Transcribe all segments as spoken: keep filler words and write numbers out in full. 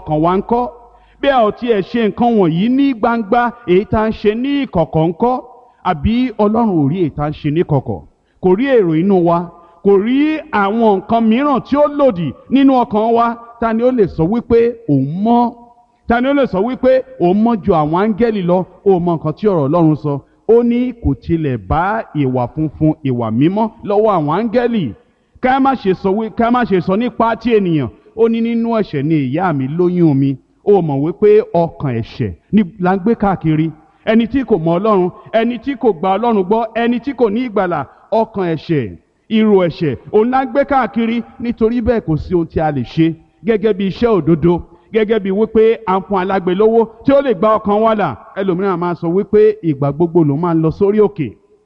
ọkàn wa ńkọ́? Bí a ò tiẹ̀ ṣe nǹkan wọ̀nyí ní gbangba, èyí tá ń ṣe ní ìkọ̀kọ̀ ńkọ́? Àbí Ọlọ́run ò rí èyí tá ń ṣe ní ìkọ̀kọ̀? Kò rí èrò inú wa? Kò rí àwọn nǹkan mìíràn tí ó lòdì nínú ọkàn wa? Ta ni ó lè sọ wípé òun mọ́? Ta ni ó lè sọ wípé òun mọ́ ju àwọn áńgẹ́lì lọ? Ó mọ nǹkan tí ọ̀rọ̀ Ọlọ́run sọ. Ó ní kò tilẹ̀ bá ìwà funfun, ìwà mímọ́ lọ́wọ́ àwọn áńgẹ́lì. Ká má ṣe sọ wí ká má ṣe sọ nípa ti ènìyàn. Ó ní nínú ẹ̀ṣẹ̀ ni ìyá mi lóyún mi. Ó mọ̀ wípé ọkàn ẹ̀ṣẹ̀ ni là ń gbé káàkiri. Ẹni tí kò mọ Ọlọ́run, ẹni tí kò gba Ọlọ́run gbọ́, ẹni tí kò ní ìgbàlà, ọkàn ẹ̀ṣẹ̀, irú ẹ̀ṣẹ̀ òun là ń gbé káàkiri. Nítorí bẹ́ẹ̀ kò sí ohun tí a lè ṣe gẹ́gẹ́ bí iṣẹ́ òdodo, gẹ́gẹ́ bí wípé à ń fún alágbe lówó tí ó lè gba ọkàn wa là. Ẹlòmíràn máa sọ wípé ìgbà gbogbo ló máa ń lọ sórí òkè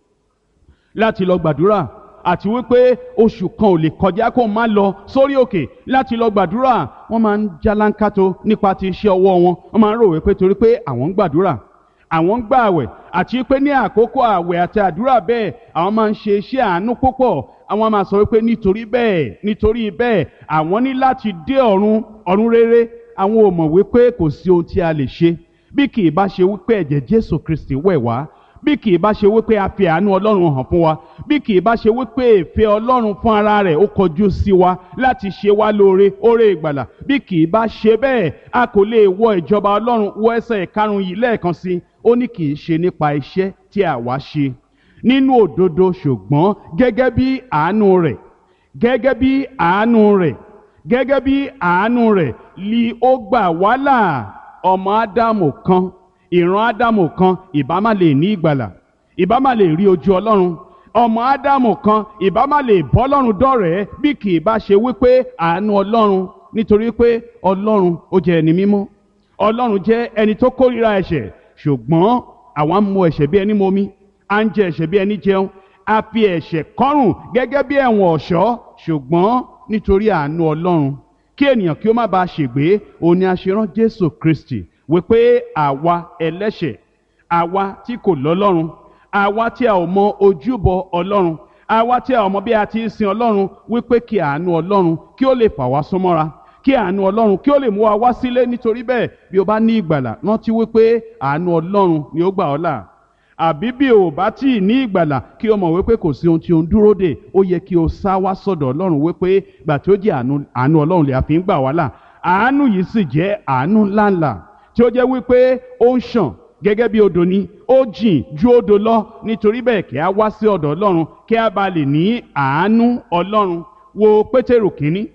láti lọ gbàdúrà, àti wípé oṣù kan ò lè kọjá kó má lọ sórí òkè láti lọ gbàdúrà. Wọ́n máa ń jálánkátó nípa ti iṣẹ́ ọwọ́ wọn. Wọ́n máa ń rò wípé torí pé àwọn ń gbàdúrà, àwọn ń gbà àwẹ̀, àti pé ní àkókò àwẹ̀ àti àdúrà bẹ́ẹ̀ àwọn máa ń ṣe iṣẹ́ àánú púpọ̀. Àwọn máa sọ wípé nítorí bẹ́ẹ̀ nítorí bẹ́ẹ̀ àwọn ní láti dé ọ̀run ọ̀run rere. Àwọn ò mọ̀ wípé kò sí ohun tí a lè ṣe bí kì í bá ṣe wípé ẹ̀jẹ̀ Jésù Kristi wẹ̀ wá, bí kì í bá ṣe wípé a fi àánú Ọlọ́run hàn fún wa, bí kì í bá ṣe wípé ìfẹ́ Ọlọ́run fún ara rẹ̀ ó kọjú sí wa láti ṣe wá lóore, oore ìgbàlà. Bí kì í bá ṣe bẹ́ẹ̀, a kò lè wọ ìjọba Ọlọ́run. Wọ ẹsẹ̀ ìkarùn yìí lẹ́ẹ̀kan sí. Ó ní kì í ṣe nípa iṣẹ́ tí àwa ṣe nínú òdodo, ṣùgbọ́n gẹ́gẹ́ bí àánú rẹ̀, gẹ́gẹ́ bí àánú rẹ̀, gẹ́gẹ́ bí àánú rẹ̀ li ó gbà wá là. Ọmọ Ádámù kan, ìran Ádámù kan ìbá má lè ní ìgbàlà, ìbá má lè rí ojú Ọlọ́run. Ọmọ Ádámù kan ìbá má lè bọ́ Ọlọ́run dọ́rẹ̀ẹ́ bí kì í bá ṣe wípé àánú Ọlọ́run. Nítorí pé Ọlọ́run ó jẹ́ ẹni mímọ́, Ọlọ́run jẹ́ ẹni tó kórìíra ẹ̀ṣẹ̀. Ṣùgbọ́n àwa ń mu ẹ̀ṣẹ̀ bí ẹni momi, à ń jẹ ẹ̀ṣẹ̀ bí ẹni jẹun, a fi ẹ̀ṣẹ̀ kọ́rùn gẹ́gẹ́ bí ẹ̀wọ̀n ọ̀ṣọ́. Ṣùgbọ́n nítorí àánú Ọlọ́run, kí ènìyàn kí ó má bàa ṣègbé, òun ni a ṣe rán Jésù Kristi wípé àwa ẹlẹ́ṣẹ̀, àwa tí kò lọ́lọ́run, àwa tí a ò mọ ojúbọ Ọlọ́run, àwa tí a ò mọ bí a ti ń sin Ọlọ́run, wípé kí àánú Ọlọ́run kí ó lè fà wá súnmọ́ra, kí àánú Ọlọ́run kí ó lè mú wa wá sílé. Nítorí bẹ́ẹ̀ bí o bá ní ìgbàlà, rántí wípé àánú Ọlọ́run ni ó gbà ọ́ là. Àbí bí o bá tí ì ní ìgbàlà, kí o mọ̀ wípé kò sí ohun tí o ń dúró dè. Ó yẹ kí o sá wá sọ́dọ̀ Ọlọ́run wípé gbà tí ó jẹ́ àánú Ọlọ́run lè a fi ń gbà wá là. Àánú yìí sì jẹ́ àánú ńláńlá tí ó jẹ́ wípé ó ń ṣàn gẹ́gẹ́ bí odò ni, ó jìn ju odò lọ. Nítorí bẹ́ẹ̀ kí a wá sí ọ̀dọ̀ Ọlọ́run kí a bá lè ní àánú Ọlọ́run. Wo Pétérù kínní,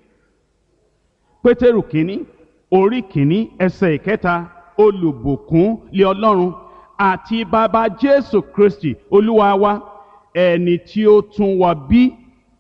Pétérù kínní orí kínní ẹsẹ̀ ìkẹta. Olùbùkún lé Ọlọ́run àti bàbá Jésù Kristi Olúwa wa, ẹni tí ó tún wa bí,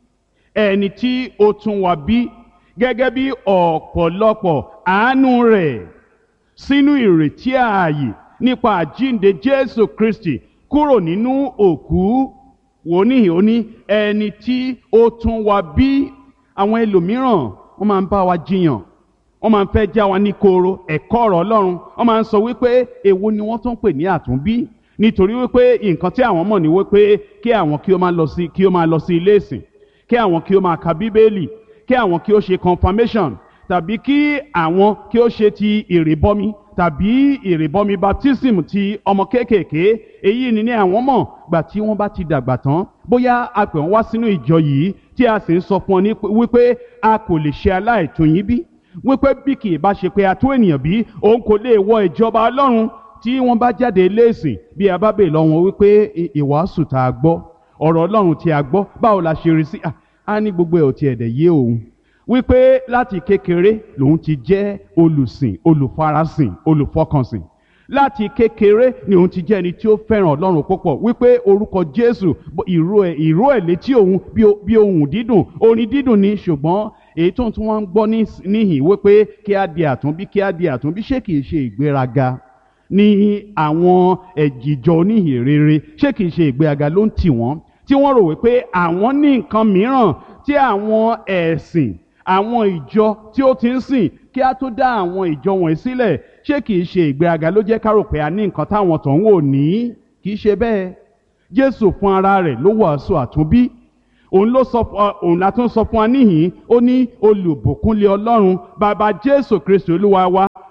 ẹni tí ó tún wa bí gẹ́gẹ́ bí ọ̀pọ̀lọpọ̀ àánú rẹ̀ sínú ìrètí ààyè nípa àjíǹde Jésù Kristi kúrò nínú òkú. Wò níhìn ó ní ẹni tí ó tún wa bí. Àwọn ẹlòmíràn wọ́n máa ń bá wa jiyàn, wọ́n máa ń fẹ́ já wa ní koro ẹ̀kọ́ ọ̀rọ̀ Ọlọ́run. Wọ́n máa ń sọ wípé èwo ni wọ́n tún pè ní àtúnbí. Nítorí wípé nǹkan tí àwọn mọ̀ ní wípé kí àwọn kí ó máa lọ sí kí ó máa lọ sí ilé ìsìn, kí àwọn kí ó máa ka Bíbélì, kí àwọn kí ó ṣe confirmation, tàbí kí àwọn kí ó ṣe ti ìrìbọmi tàbí ìrìbọmi baptism ti ọmọ kéékèèké. Èyí ni ní àwọn mọ̀. Gbà tí wọ́n bá ti dàgbà tán, bóyá a pè wọ́n wá sínú ìjọ yìí tí a sì ń sọ fún ọ ní wípé a kò lè ṣe aláìtún yín bí, wípé bí kì í bá ṣe pé a tó ènìyàn bí, òun kò lè wọ ìjọba Ọlọ́run. Tí wọ́n bá jáde léèsìn, bí a bá bèè lọ wọn wípé ìwàásù tá a gbọ́, ọ̀rọ̀ Ọlọ́run tí a gbọ́, báwo la ṣe rí sí? A ní gbogbo ẹ̀ ò tiẹ̀ dẹ̀ yé òun. Wípé láti kékeré lòun ti jẹ́ olùsìn, olùfarasìn, olùfọkànsìn. Láti kékeré ni òun ti jẹ́ ẹni tí ó fẹ́ràn Ọlọ́run púpọ̀. Wípé orúkọ Jésù ìró ẹ̀ ìró ẹ̀ létí òun bí ohùn dídùn, orin dídùn ni. Ṣùgbọ́n èyí tó ń tún wọ́n ń gbọ́ níhìn wípé kí á di àtúnbí, kí á di àtúnbí, ṣé kìí ṣe ìgbéraga ní àwọn ẹ̀jìjọ oníhìn rere? Ṣé kìí ṣe ìgbéraga ló ń tì wọ́n, tí wọ́n rò wípé àwọn ní nǹkan mìíràn tí àwọn ẹ̀sìn, àwọn ìjọ tí ó ti ń sìn kí á tó dá àwọn ìjọ wọ̀nyí sílẹ̀? Ṣé kìí ṣe ìgbéraga ló jẹ́ ká rò pé a ní nǹkan táwọn tó ń wò ní? Kìí ṣe bẹ́ẹ̀. Jésù fún ara rẹ̀ ló wàásù àtúnbí. Òun ló sọ òun la tún sọ fún wa níhìn. Ó ní olùbùkún lé Ọlọ́run bàbá Jésù Kristi Olúwa wa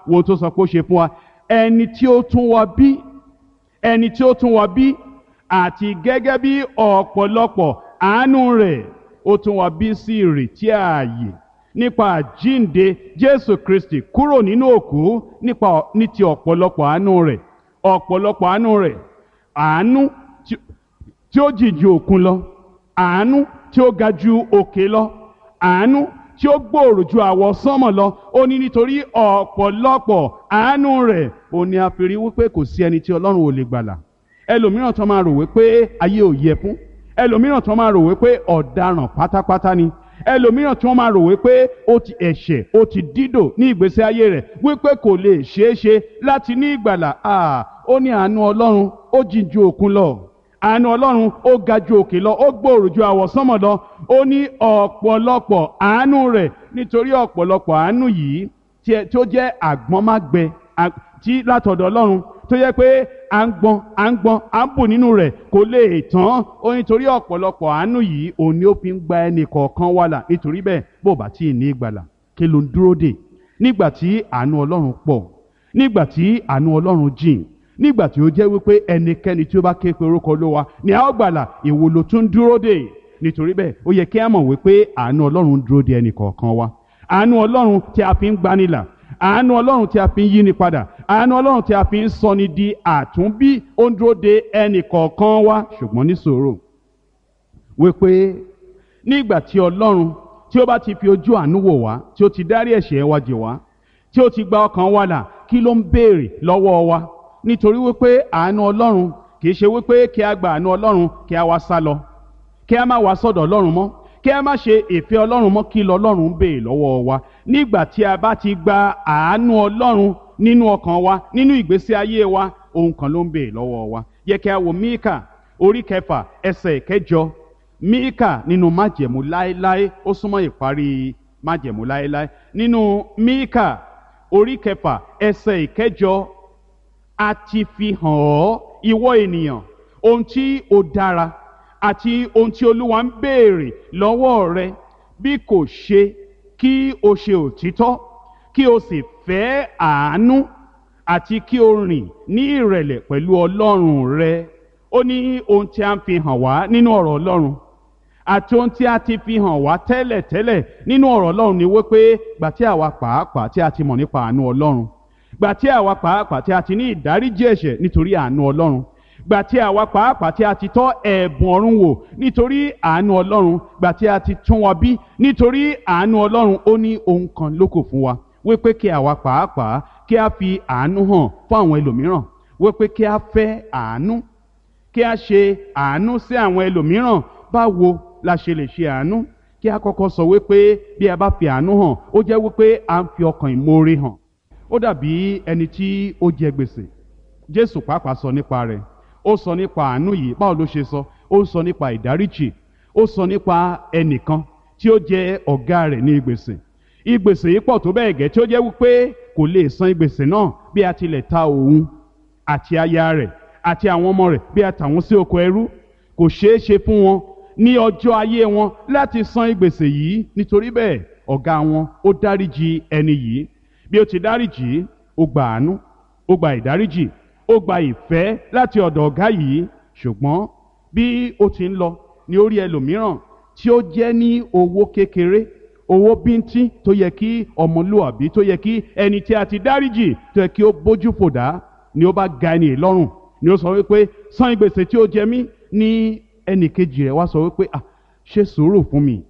wo tó sọ pé ó ṣe fún wa ẹni tí ó tún wa bí ẹni tí ó tún wa bí àti gẹ́gẹ́ bí ọ̀pọ̀lọpọ̀ àánú rẹ̀ ó tún wa bí sí ìrètí ààyè nípa àjíǹde Jésù Kristi kúrò nínú òkú nípa ní ti ọ̀pọ̀lọpọ̀ àánú rẹ̀ ọ̀pọ̀lọpọ̀ àánú rẹ̀ àánú tí ó jì ju òkun lọ àánú tí ó ga ju òkè lọ àánú tí ó gbòòrò ju àwọsánmọ̀ lọ ó ní nítorí ọ̀pọ̀lọpọ̀ àánú rẹ̀ ó ní a fi rí wípé kò sí ẹni tí Ọlọ́run ò lè gbàlà ẹlòmíràn tó máa rò wípé ayé ò yẹ fún ẹlòmíràn tó máa rò wípé ọ̀daràn pátápátá ni ẹlòmíràn tí wọ́n máa rò wípé ó ti ẹ̀ṣẹ̀ ó ti dídò ní ìgbésí ayé rẹ̀ wípé kò lè ṣeé ṣe láti ní ìgbàlà ó ní àánú Ọlọ́run ó jìn ju òkun lọ àánú Ọlọ́run ó ga ju òkè lọ ó gbòòrò ju àwọsánmọ̀ lọ ó ní ọ̀pọ̀lọpọ̀ àánú rẹ̀ nítorí ọ̀pọ̀lọpọ̀ àánú yìí tí ó jẹ́ àgbọ́nmágbẹ tí látọ̀dọ̀ Ọlọ́run tó yẹ pé à ń gbọ́n à ń gbọ́n à ń bù nínú rẹ̀ kò lè tán ó nítorí ọ̀pọ̀lọpọ̀ àánú yìí òun ni ó fi ń gba ẹnì kọ̀ọ̀kan wà là nítorí bẹ́ẹ̀ bó bá tí ì ní ìgbàlà kí ló ń dúró dè nígbà tí àánú Ọlọ́run pọ̀ nígbà tí àánú Ọlọ́run jìn nígbà tí ó jẹ́ wípé ẹnikẹ́ni tí ó bá ké pe orúkọ Olúwa ni a ó gbàlà èwo ló tún dúró dè nítorí bẹ́ẹ̀ ó yẹ kí a mọ̀ wípé àánú Ọlọ́run dúró dè ẹnì kọ̀ọ̀kan wa àánú Ọlọ́run tí a fi ń gbanilà àánú Ọlọ́run tí a fi ń yí ni padà àánú Ọlọ́run tí a fi ń sọ ni di àtúnbí ó ń dúró de ẹnì kọ̀ọ̀kan wa ṣùgbọ́n ní sùúrù wípé nígbà tí Ọlọ́run tí ó bá ti fi ojú àánú wò wá tí ó ti dárí ẹ̀ṣẹ̀ wa jì wá tí ó ti gba ọkàn wa là kí ló ń béèrè lọ́wọ́ wa nítorí wípé àánú Ọlọ́run kì í ṣe wípé kí a gba àánú Ọlọ́run kí a wá sá lọ kí a má wá sọ́dọ̀ Ọlọ́run mọ́ kí a má ṣe ìfẹ́ Ọlọ́run mọ́ kí lọ́lọ́run ń béèrè lọ́wọ́ wa nígbà tí a bá ti gba àánú Ọlọ́run nínú ọkàn wa nínú ìgbésí ayé wa ohun kan ló ń béèrè lọ́wọ́ wa yẹ kí a wo Míkà orí kẹfà ẹsẹ̀ ìkẹjọ Míkà nínú májẹ̀mú láéláé ó súnmọ́ ìparí májẹ̀mú láéláé nínú Míkà orí kẹfà ẹsẹ̀ ìkẹjọ a ti fi hàn ọ́ ìwọ ènìyàn ohun tí ó dára àti ohun tí Olúwa ń béèrè lọ́wọ́ rẹ bí kò ṣe kí o ṣe òtítọ́ kí o sì fẹ́ àánú àti kí o rìn ní ìrẹ̀lẹ̀ pẹ̀lú Ọlọ́run rẹ ó ní ohun tí a ń fi hàn wá nínú ọ̀rọ̀ Ọlọ́run àti ohun tí a ti fi hàn wá tẹ́lẹ̀tẹ́lẹ̀ nínú ọ̀rọ̀ Ọlọ́run ni wípé gbà tí àwa pàápàá tí a ti mọ̀ nípa àánú Ọlọ́run gbà tí àwa pàápàá tí a ti ní ìdáríjì ẹ̀ṣẹ̀ nítorí àánú Ọlọ́run gbà tí àwa pàápàá tí a ti tọ́ ẹ̀bùn ọ̀run wò nítorí àánú Ọlọ́run gbà tí a ti tún wa bí nítorí àánú Ọlọ́run ó ní ohun kan lókù fún wa wípé kí àwa pàápàá kí a fi àánú hàn fún àwọn ẹlòmíràn wípé kí a fẹ́ àánú kí a ṣe àánú sí àwọn ẹlòmíràn báwo la ṣe lè ṣe àánú kí a kọ́kọ́ sọ wípé bí a bá fi àánú hàn ó jẹ́ wípé a ń fi ọkàn ìmoore hàn ó dàbí ẹni tí ó jẹ gbèsè Jésù pàápàá sọ nípa rẹ̀ ó sọ nípa àánú yìí báwo ló ṣe sọ ó sọ nípa ìdáríjì ó sọ nípa ẹnìkan tí ó jẹ ọ̀gá rẹ̀ ní gbèsè ìgbèsè yìí pọ̀ tó bẹ́ẹ̀ gẹ́ tí ó jẹ́ wípé kò lè san ìgbèsè náà bí a tilẹ̀ ta òun àti aya rẹ̀ àti àwọn ọmọ rẹ̀ bí a tà wọ́n sí oko ẹrú kò ṣeé ṣe fún wọn ní ọjọ́ ayé wọn láti san ìgbèsè yìí nítorí bẹ́ẹ̀ ọ̀gá wọn ó dáríjì ẹni yìí bí ó ti dáríjì ó gba àánú ó gba ìdáríjì ó gba ìfẹ́ láti ọ̀dọ̀ ọ̀gá yìí ṣùgbọ́n bí ó ti ń lọ ní orí ẹlòmíràn tí ó jẹ́ ní owó kékeré owó bíntín tó yẹ kí ọmọlúwàbí tó yẹ kí ẹni tí a ti dáríjì tó yẹ kí ó bójú fò dá ni ó bá ga ẹni lọ́rùn ni ó sọ wípé san ìgbèsè tí ó jẹ mí ní ẹnì kejì rẹ̀ wá sọ wípé ah ṣe sùúrù fún mi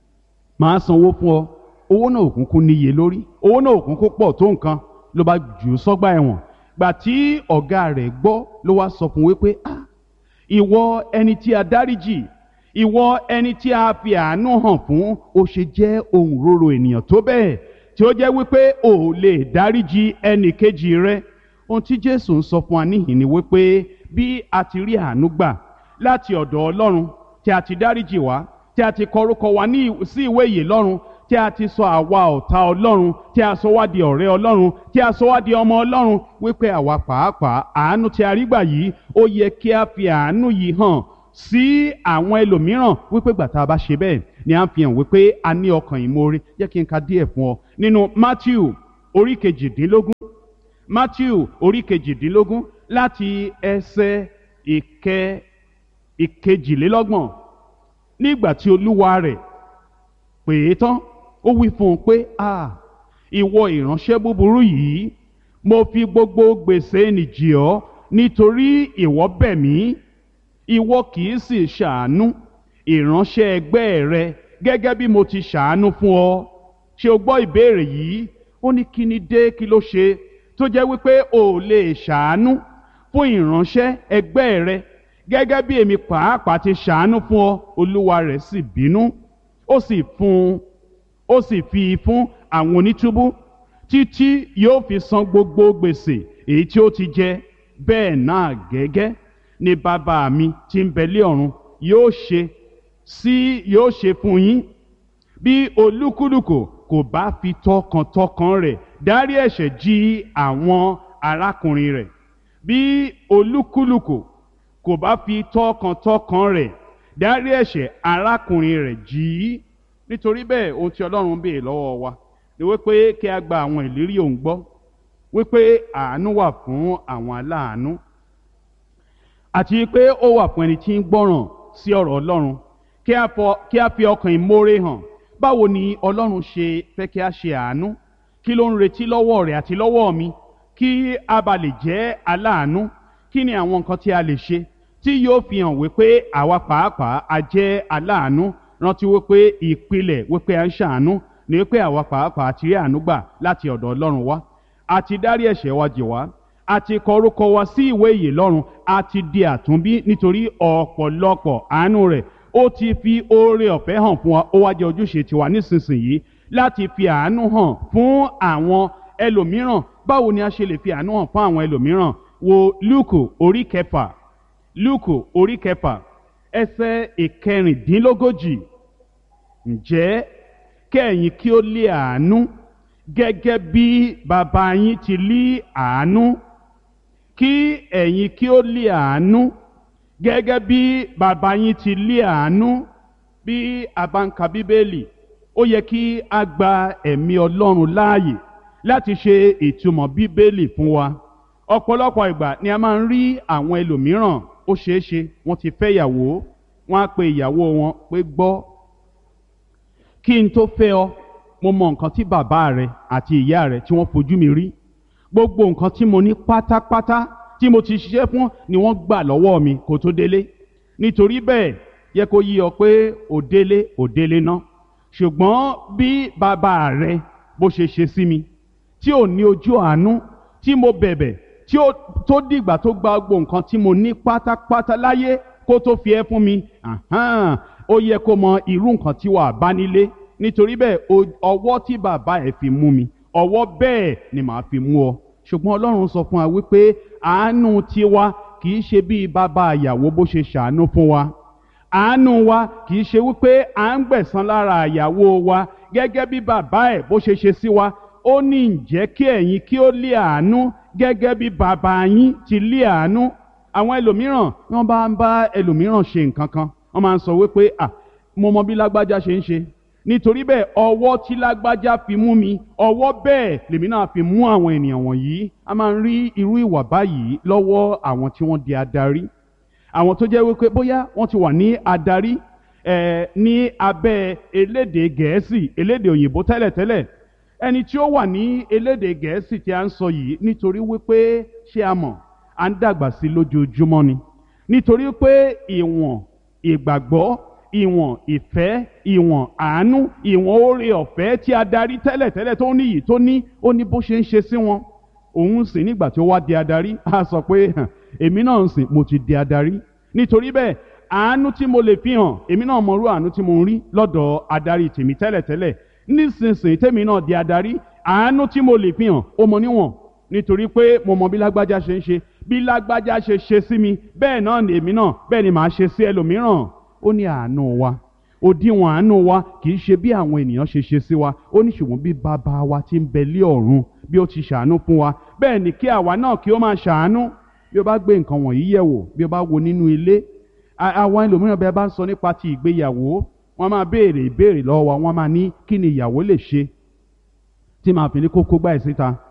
màá sanwó fún ọ owó náà òkùnkùn níye lórí owó náà òkùnkùn pọ̀ tó nǹkan ló bá jù ú sọ́gbà ẹ̀wọ̀n gbà tí ọ̀gá rẹ̀ gbọ́ ló wá sọ fún wípé ah ìwọ ẹni tí a dáríjì ìwọ ẹni tí a fi àánú hàn fún ó ṣe jẹ́ ohun rorò ènìyàn tó bẹ́ẹ̀ tí ó jẹ́ wípé ò lè dáríjì ẹnì kejì rẹ̀ ohun tí Jésù ń sọ fún wa níhìn ni wípé bí a ti rí àánú gbà láti ọ̀dọ̀ Ọlọ́run tí a ti dáríjì wá tí a ti kọ orúkọ wa ní sí ìwé ìyè lọ́run tí a ti sọ àwa ọ̀tá Ọlọ́run tí a sọ wá di ọ̀rẹ́ Ọlọ́run tí a sọ wá di ọmọ Ọlọ́run wípé àwa pàápàá àánú tí a rí gbà yìí ó yẹ kí a fi àánú yìí hàn sí àwọn ẹlòmíràn wípé gbàtà bá ṣe bẹ́ẹ̀ ni a ń fi hàn wípé a ní ọkàn ìmoore jẹ́ kí n ka díẹ̀ fún ọ nínú Matthew orí kejìdínlógún Matthew orí kejìdínlógún láti ẹsẹ̀ ìkẹ ìkejìlélọ́gbọ̀n. Nígbà tí olúwa rẹ̀ pè é tán, ó wí fún un pé, à ìwọ ìránṣẹ́ búburú yìí, mo fi gbogbo gbèsè nì jì ọ́ nítorí ìwọ bẹ̀ mí, ìwọ kì í sì ṣàánú ìránṣẹ́ ẹgbẹ́ rẹ gẹ́gẹ́ bí mo ti ṣàánú fún ọ. Ṣé o gbọ́ ìbéèrè yìí? Ó ní kí ni dé, kí ló ṣe tó jẹ́ wípé o ò lè ṣàánú fún ìránṣẹ́ ẹgbẹ́ rẹ gẹ́gẹ́ bí èmi pàápàá ti ṣàánú fún ọ. Olúwa rẹ̀ sì bínú, ó sì fún ó sì fi fún àwọn onítúbú títí yóò fi san gbogbo gbèsè èyí tí ó ti jẹ. Bẹ́ẹ̀ náà gẹ́gẹ́ ni bàbá mi tí ń bẹ lé ọ̀run yóò ṣe sí yóò ṣe fún yín, bí olúkúlùkù kò bá fi tọkàntọkàn rẹ̀ dárí ẹ̀ṣẹ̀ jì àwọn arákùnrin rẹ̀. Bí olúkúlùkù kò bá fi tọkàntọkàn rẹ̀ dárí ẹ̀ṣẹ̀ arákùnrin rẹ̀ jì í. Nítorí bẹ́ẹ̀ ohun tí Ọlọ́run béèrè lọ́wọ́ wa ni wípé kí a gba àwọn ìlérí òun gbọ́, wípé àánú wà fún àwọn aláàánú, àti pé ó wà fún ẹni tí ń gbọ́ràn sí ọ̀rọ̀ Ọlọ́run. Kí a fọ kí a fi ọkàn ìmoore hàn. Báwo ni Ọlọ́run ṣe fẹ́ kí a ṣe àánú? Kí ló ń retí lọ́wọ́ rẹ̀ àti lọ́wọ́ mi kí a bá lè jẹ́ aláàánú? Kí ni àwọn nǹkan tí a lè ṣe tí yóò fi hàn wípé àwa pàápàá a jẹ́ aláàánú? Rántí wípé ìpìlẹ̀ wípé a ń ṣàánú ni wípé àwa pàápàá ti rí àánú gbà láti ọ̀dọ̀ Ọlọ́run wá. A ti dárí ẹ̀ṣẹ̀ wa jì wá, a ti kọ orúkọ wa sí ìwé ìyè lọ́run, a ti di àtúnbí nítorí ọ̀pọ̀lọpọ̀ àánú rẹ̀. Ó ti fi oore ọ̀fẹ́ hàn fún wa. Ó wá jẹ́ ojúṣe tiwa nísinsìnyí láti fi àánú hàn fún àwọn ẹlòmíràn. Báwo ni a ṣe lè fi àánú hàn fún àwọn ẹlòmíràn? Wo Lúùkù orí kẹfà, Lúùkù orí kẹfà ẹsẹ̀ ìkẹrìndínlógójì. Ǹjẹ́ kẹ́yìn kí ó lé àánú gẹ́gẹ́ bí bàbá yín ti lé àánú, kí ẹ̀yin kí ó lé àánú gẹ́gẹ́ bí bàbá yín ti lé àánú. Bí a bá ń ka Bíbélì, ó yẹ kí a gba ẹ̀mí Ọlọ́run láàyè láti ṣe ìtumọ̀ Bíbélì fún wa. Ọ̀pọ̀lọpọ̀ ìgbà ni a máa ń rí àwọn ẹlòmíràn, ó ṣeé ṣe wọ́n ti fẹ́ ìyàwó, wọ́n á pe ìyàwó wọn pé, gbọ́, kí n tó fẹ́ ọ, mo mọ nǹkan tí bàbá rẹ àti ìyá rẹ tí wọ́n fojú mi rí. Gbogbo nǹkan tí mo ní pátápátá tí mo ti ṣiṣẹ́ fún ni wọ́n gbà lọ́wọ́ mi kó tó délé. Nítorí bẹ́ẹ̀ yẹ kó yí ọ pé ò délé ò délé ná. Ṣùgbọ́n bí bàbá rẹ bó ṣe ṣe sí mi, tí ò ní ojú àánú, tí mo bẹ̀bẹ̀, tí ó tó dìgbà tó gba gbogbo nǹkan tí mo ní pátápátá láyé kó tó fi ẹ́ fún mi, àhán, ó yẹ kó mọ irú nǹkan tí wàá bá nílé. Nítorí bẹ́ẹ̀ ọwọ́ tí bàbá ẹ̀ fi mú mi, ọwọ́ bẹ́ẹ̀ ni màá fi mú ọ. Ṣùgbọ́n Ọlọ́run sọ fún wa wípé àánú tiwa kì í ṣe bí bàbá ìyàwó bó ṣe ṣàánú fún wa. Àánú wa kì í ṣe wípé à ń gbẹ̀san lára ìyàwó wa gẹ́gẹ́ bí bàbá ẹ̀ bó ṣe ṣe sí wa. Ó ní ǹjẹ́ kí ẹ̀yin kí ó lé àánú gẹ́gẹ́ bí bàbá yín ti lé àánú. Àwọn ẹlòmíràn wọ́n bá ń bá ẹlòmíràn ṣe nǹkan kan, wọ́n máa ń sọ wípé, à mo mọ bí lágbájá ṣe ń ṣe, nítorí bẹ́ẹ̀ ọwọ́ tí lágbájá fi mú mi, ọwọ́ bẹ́ẹ̀ lèmi náà fi mú àwọn ènìyàn wọ̀nyí. A máa ń rí irú ìwà báyìí lọ́wọ́ àwọn tí wọ́n di adarí, àwọn tó jẹ́ wípé bóyá wọ́n ti wà ní adarí ẹ̀ ní abẹ́ elédè Gẹ̀ẹ́sì, elédè òyìnbó tẹ́lẹ̀tẹ́lẹ̀. Ẹni tí ó wà ní elédè Gẹ̀ẹ́sì tí a ń sọ yìí, nítorí wípé ṣé a mọ̀ à ń dàgbà sí lójoojúmọ́ ni, nítorí pé ìwọ̀n ìgbàgbọ́, ìwọ̀n ìfẹ́, ìwọ̀n àánú, ìwọ̀n oore ọ̀fẹ́ tí adarí tẹ́lẹ̀tẹ́lẹ̀ tó ní yìí tó ní, ó ní bó ṣe ń ṣe sí wọn. Òun sì nígbà tí ó wá di adarí, a sọ pé èmi náà ń sìn mo ti di adarí. Nítorí bẹ́ẹ̀ àánú tí mo lè fi hàn, èmi náà mọrú àánú tí mo ń rí lọ́dọ̀ adarí tèmi tẹ́lẹ̀tẹ́lẹ̀. Nísinsìnyí tèmi náà di adarí, àánú tí mo lè fi hàn ó mọ níwọ̀n, nítorí pé mo mọ bí lágbájá ṣe ń ṣe, bí lágbájá ṣe ṣe sí mi, bẹ́ẹ̀ náà ni èmi náà bẹ́ẹ̀ ni màá ṣe sí ẹlòmíràn. Ó ní àánú wa, òdiwọ̀n àánú wa kì í ṣe bí àwọn ènìyàn ṣe ṣe sí wa. Ó ní ṣùgbọ́n bí bàbá wa tí ń bẹ lé ọ̀run bí ó ti ṣàánú fún wa, bẹ́ẹ̀ ni kí àwa náà kí ó máa ṣàánú. Bí ó bá gbé nǹkan wọ̀nyí yẹ̀ wò, bí ó bá wo nínú ilé, àwọn ẹlòmíràn bẹ́ẹ̀ bá ń sọ nípa ti ìgbéyàwó, wọ́n máa béèrè ìbéèrè lọ́wọ́ wa, wọ́n máa ní kí ni ìyàwó lè ṣe tí màá fi ní kókó gbá ẹ̀ síta.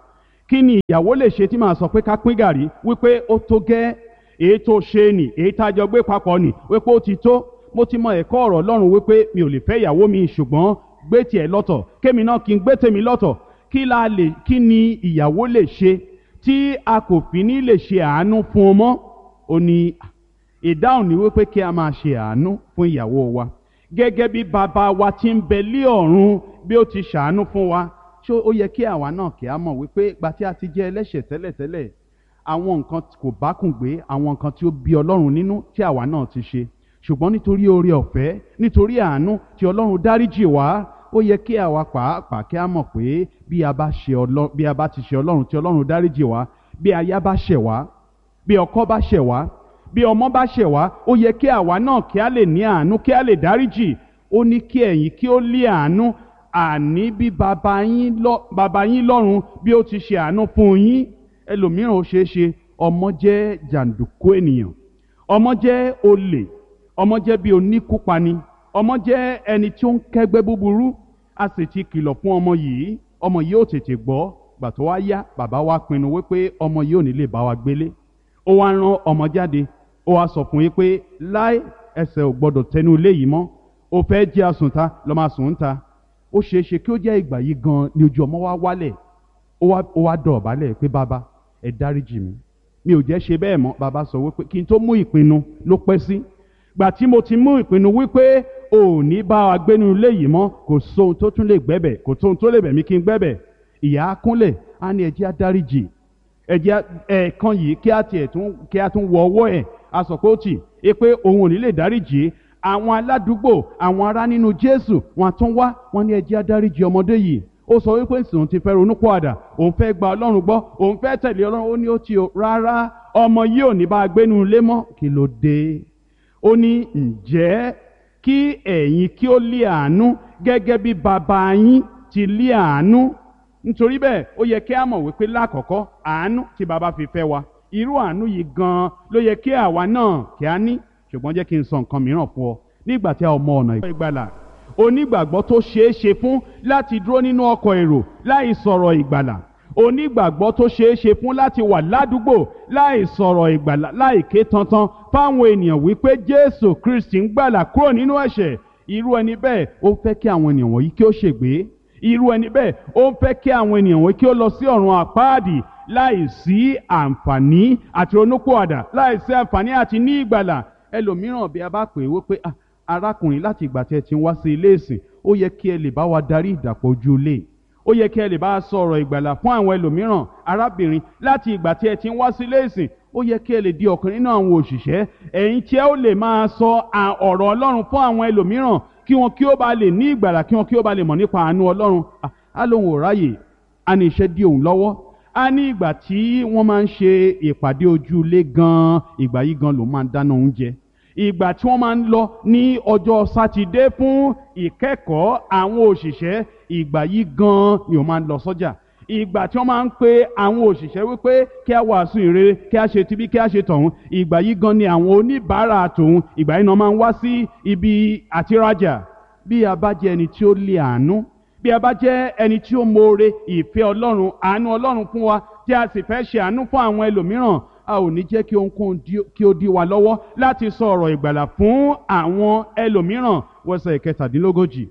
kí ni ìyàwó lè ṣe tí màá sọ pé ká pín gàrí wípé ó tó gẹ́, èyí tó ṣe nì, èyí tá a jọ gbé papọ̀ nì wípé ó ti tó. Mo ti mọ ẹ̀kọ́ ọ̀rọ̀ Ọlọ́run wípé mi ò lè fẹ́ ìyàwó mi, ṣùgbọ́n gbé tiẹ̀ lọ́tọ̀ kémi náà kí n gbé tèmi lọ́tọ̀. Kí la lè kí ni ìyàwó lè ṣe tí a kò fi ní lè ṣe àánú fún ọmọ? Ó ní ìdáhùn ní wípé kí a máa ṣe àánú fún ìyàwó wa gẹ́gẹ́ bí bàbá wa tí ń bẹ lé ọ̀run bí ó ti ṣàánú fún wa. Ṣé ó yẹ kí àwa náà kí a mọ̀ wípé gbà tí a ti jẹ́ ẹlẹ́ṣẹ̀ tẹ́lẹ̀tẹ́lẹ̀, àwọn nǹkan kò bá kùn gbé, àwọn nǹkan tí ó bí Ọlọ́run nínú tí àwa náà ti ṣe, ṣùgbọ́n nítorí oore ọ̀fẹ́, nítorí àánú tí Ọlọ́run dáríjì wá, ó yẹ kí àwa pàápàá kí a mọ̀ pé bí a bá ṣe Ọlọ́run, bí a bá ti ṣe Ọlọ́run tí Ọlọ́run dáríjì wá, bí aya bá ṣẹ̀ wá, bí ọkọ bá ṣẹ̀ wá, bí ọmọ bá ṣẹ̀ wá, ó yẹ kí àwa náà kí a lè ní àánú, kí a lè dáríjì. Ó ní kí ẹ̀yin kí ó lé àánú, àní bí bàbá yín lọ bàbá yín lọ́run bí ó ti ṣe àánú fún yín. Ẹlòmíràn ó ṣeé ṣe ọmọ jẹ́ jàǹdùkú ènìyàn, ọmọ jẹ́ olè, ọmọ jẹ́ bí oníkúpani, ọmọ jẹ́ ẹni tí ó ń kẹ́gbẹ́ búburú. A sì ti kìlọ̀ fún ọmọ yìí, ọmọ yìí ò tètè gbọ́. Gbà tó wá yá, bàbá wa pinnu wípé ọmọ yìí ò ní lè bá wa gbélé. Ó wá rán ọmọ jáde, ó wá sọ fún yín pé láì ẹsẹ̀ ò gbọdọ̀ tẹnu ilé yìí mọ́, ó fẹ́ jẹ́ àsùnta lọ́ máa sùn ń ta. Ó ṣeé ṣe kí ó jẹ́ ìgbà yìí gan ni ojú ọmọ wa wálẹ̀, ó wá ó wá dọ̀bálẹ̀ pé bàbá ẹ dáríjì mi, mi ò jẹ́ ṣe bẹ́ẹ̀ mọ́. Bàbá sọ wípé kí n tó mú ìpinnu ló pẹ́ sí. Gbà tí mo ti mú ìpinnu wípé ò ní bá wa gbénu ilé yìí mọ́, kò sóhun tó tún lè gbẹ́bẹ̀, kò sóhun tó lè bẹ̀ mí kí n gbẹ́bẹ̀. Ìyá á kúnlẹ̀, á ní ẹ jẹ́ á dáríjì, ẹ jẹ́ ẹ̀ẹ̀kan yìí kí á tiẹ̀ tún kí á tún wọ ọwọ́ ẹ̀. A sọ pé ó tì í pé òun ò ní lè dáríjì. Àwọn aládùúgbò, àwọn ará nínú Jésù, wọn tún wá, wọn ní ẹ jẹ́ á dáríjì ọmọdé yìí. Ó sọ wípé sùn ti fẹ́ ronúpìwàdà, òun fẹ́ gba Ọlọ́run gbọ́, òun fẹ́ tẹ̀lé Ọlọ́run. Ó ní ó ti o rárá, ọmọ yìí ò ní bá a gbénu ilé mọ́. Kí ló dé? Ó ní ǹjẹ́ kí ẹ̀yin kí ó lé àánú gẹ́gẹ́ bí bàbá yín ti lé àánú. Nítorí bẹ́ẹ̀ ó yẹ kí a mọ̀ wípé lákọ̀ọ́kọ́ àánú tí bàbá fi fẹ́ wa, irú àánú yìí gan-an ló yẹ kí àwa náà kí a ní. Ṣùgbọ́n jẹ́ kí n sọ nǹkan mìíràn fún ọ. Nígbà tí a ò mọ ọ̀nà ìgbàlà, onígbàgbọ́ tó ṣeé ṣe fún láti dúró nínú ọkọ̀ èrò láì sọ̀rọ̀ ìgbàlà, onígbàgbọ́ tó ṣeé ṣe fún láti wà ládùúgbò láì sọ̀rọ̀ ìgbàlà, láì ké tantan fáwọn ènìyàn wípé Jésù Kristi ń gbàlà kúrò nínú ẹ̀ṣẹ̀. Irú ẹni bẹ́ẹ̀ ó fẹ́ kí àwọn ènìyàn wọ̀nyí kí ó ṣègbé. Irú ẹni bẹ́ẹ̀ ó fẹ́ kí àwọn ènìyàn wọ̀nyí kí ó lọ sí ọ̀run àpáàdì láì sí àǹfààní àti ronúpìwàdà, láì sí àǹfààní àti ní ìgbàlà. Ẹlòmíràn bí a bá pè é wípé arákùnrin, láti ìgbà tí ẹ ti ń wá sí ilé ìsìn, ó yẹ kí ẹ lè bá wa darí ìdàpọ̀ ojú ilé, ó yẹ kí ẹ lè bá a sọ̀rọ̀ ìgbàlà fún àwọn ẹlòmíràn. Arábìnrin, láti ìgbà tí ẹ ti ń wá sí ilé ìsìn, ó yẹ kí ẹ lè di ọ̀kan nínú àwọn òṣìṣẹ́ ẹ̀yin tí ẹ ó lè máa sọ ọ̀rọ̀ Ọlọ́run fún àwọn ẹlòmíràn kí wọn kí ó bá lè ní ìgbàlà, kí wọn kí ó bá lè mọ̀ nípa àánú Ọlọ́run. Á lóun ò ráyè, á ní iṣẹ́ dí òun lọ́wọ́, á ní ìgbà tí wọ́n máa ń ṣe ìpàdé ojú ilé gan-an, ìgbà yìí gan lòun máa ń dáná oúnjẹ. Ìgbà tí wọ́n máa ń lọ ní ọjọ́ Sátidé fún ìkẹ́kọ̀ọ́ àwọn òṣìṣẹ́, ìgbà yìí gan ni òun máa ń lọ sọ́jà. Ìgbà tí wọ́n máa ń pe àwọn òṣìṣẹ́ wípé kí a wàásù ìrere, kí a ṣe tibí, kí a ṣe tọ̀hún, ìgbà yìí gan ni àwọn oníbàárà tòun, ìgbà yìí náà máa ń wá sí ibi àtirajà. Bí a bá jẹ́ ẹni tí ó lé àánú, bí a bá jẹ́ ẹni tí ó mọ̀ọ́re ìfẹ́ Ọlọ́run, àánú Ọlọ́run fún wa, tí a sì fẹ́ ṣe àánú fún àwọn ẹlòmíràn, a ò ní jẹ́ kí ohunkóhun kí ó dí wa lọ́wọ́ láti sọ ọ̀rọ̀ ìgbàlà fún àwọn ẹlòmíràn. Wẹ́sẹ̀ kẹtàdínlógójì,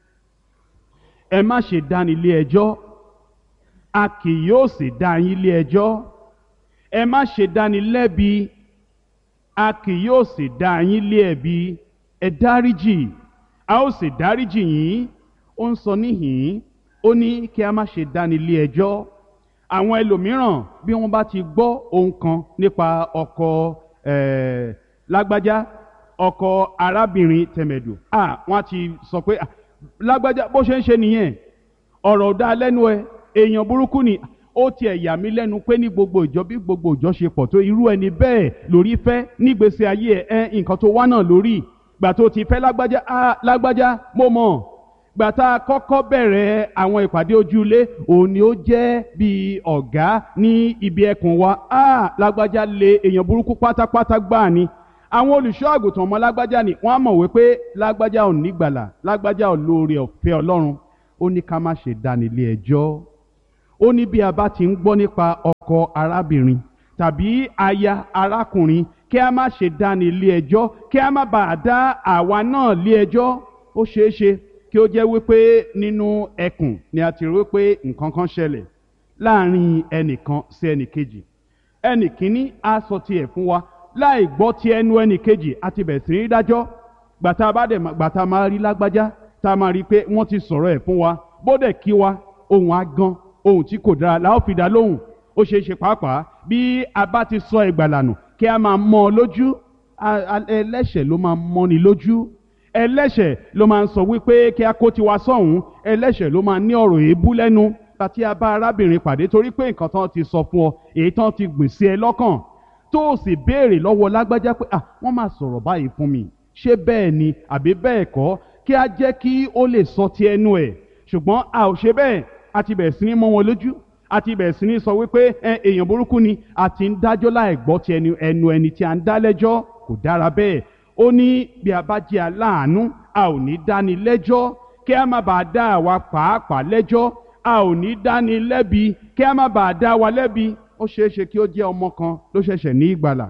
ẹ má ṣe dáni lé ẹjọ́, a kì yóò sì dá yín lé ẹjọ́. Ẹ má ṣe dáni lẹ́bi, a kì yóò sì dá yín lé ẹ̀bi. Ẹ dáríjì, a ó sì dáríjì yín. Ó ń sọ níhìn-ín, ó ní kí a má ṣe dáni lé ẹjọ́. Àwọn ẹlòmíràn bí wọ́n bá ti gbọ́ ohun kan nípa ọkọ eh, lágbájá, ọkọ arábìnrin tẹ̀mẹ̀dù, ah, wọ́n ti sọ pé ah, lágbájá bó ṣe ń ṣe nìyẹn, ọ̀rọ̀ dá lẹ́nu ẹ, èèyàn burúkú ni. Ó tiẹ̀ yà mí lẹ́nu pé ní gbogbo ìjọ bí gbogbo ìjọ ṣe pọ̀ tó, irú ẹni bẹ́ẹ̀ lórí fẹ́ nígbésí ayé ẹ, nǹkan tó wá náà lórí. Gbà tó ti fẹ́ lágbájá, ah, lágbájá mo mọ̀. Gbà tá a kọ́kọ́ bẹ̀rẹ̀ àwọn ìpàdé ojúlé, òun ni ó jẹ́ bí ọ̀gá ní ibi ẹkùn wa. Ah, lágbájá lé èèyàn burúkú pátápátá gbáà ni. Àwọn olùṣọ́ àgùntàn ọmọ lágbájá ni wọ́n á mọ̀ wípé lágbájá ò ní gbàlà, lágbájá ò lóore ọ̀fẹ́ Ọlọ́run. Ó ní ká má ṣe dáni lé ẹjọ́. ó ní bí a bá ti ń gbọ́ nípa ọkọ arábìnrin tàbí aya arákùnrin kí a má ṣe dáni lé ẹjọ́, kí a má bàa dá àwa náà lé ẹjọ́. Ó ṣeé ṣe kí ó jẹ́ wípé nínú ẹkùn ni a ti rí wípé nǹkan kan ṣẹlẹ̀ láàrin ẹnìkan sí ẹnìkejì. Ẹnì kíní á sọ tiẹ̀ fún wa láì gbọ́ ti ẹnu ẹnì kejì àti bẹ̀rẹ̀ sí ní dájọ́. Gbàtà bá dẹ̀ gbàtà máa rí lágbájá tá a máa rí i pé wọ́n ti sọ̀rọ̀ ẹ̀ fún wa, bódẹ̀ kí wa ohun á gan, ohun tí kò dára la ó fi dá lóhùn. Ó ṣeé ṣe pàápàá bí a bá ti sọ ìgbàlà nù kí a máa mọ́ ọ lójú. Ẹlẹ́ṣẹ̀ ló máa mọ́ni lójú. Ẹlẹ́ṣẹ̀ ló máa ń sọ wípé kí a kó tiwa sọ́hùn. Ẹlẹ́ṣẹ̀ ló máa ń ní ọ̀rọ̀ èébú lẹ́nu. Àti a bá arábìnrin pàdé torí pé nǹkan tán ti sọ fún ọ, èyí tán ti gbìn sí ẹ lọ́kàn, tó o sì béèrè lọ́wọ́ lágbájá pé à wọ́n máa sọ̀rọ̀ báyìí fún mi, ṣé bẹ́ẹ̀ ni àbí bẹ́ẹ̀ kọ́, kí a jẹ́ kí ó lè sọ ti ẹnu ẹ̀. Ṣùgbọ́n a ò ṣe bẹ́ẹ̀, a ti bẹ̀rẹ̀ sí ní mọ́ wọn lójú, a ti bẹ̀rẹ̀ sí ní sọ wípé ẹ èèyàn burúkú ni, a ti ń dájọ́ láì gbọ́ ti ẹnu ẹnu ẹni tí a ń dá lẹ́jọ́. Kò dára bẹ́ẹ̀. Ó ní bí a bá jẹ́ aláàánú a ò ní dáni lẹ́jọ́, kí a má bàa dá àwa pàápàá lẹ́jọ́. A ò ní dáni lẹ́bi, kí a má bàa dá wa lẹ́bi. Ó ṣeé ṣe kí ó jẹ́ ọmọ kan ló ṣẹ̀ṣẹ̀ ní ìgbàlà,